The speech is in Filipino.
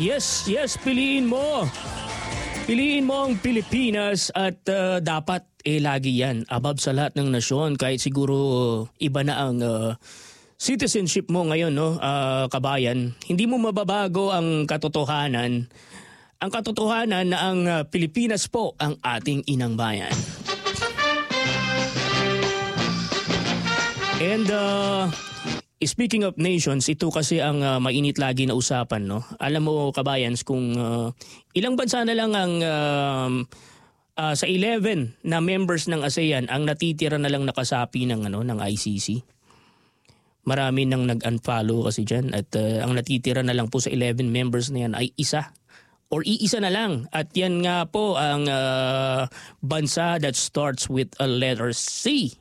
Yes, piliin mo. Piliin mo ang Pilipinas at dapat lagi yan above sa lahat ng nasyon kahit siguro iba na ang citizenship mo ngayon, no, kabayan. Hindi mo mababago ang katotohanan. Ang katotohanan na ang Pilipinas po ang ating inang bayan. And speaking of nations, ito kasi ang mainit lagi na usapan, no? Alam mo, kabayans, kung ilang bansa na lang ang sa 11 na members ng ASEAN ang natitira na lang nakasapi ng ng ICC. Marami nang nag-unfollow kasi diyan at ang natitira na lang po sa 11 members na yan ay isa or iisa na lang. At yan nga po ang bansa that starts with a letter C.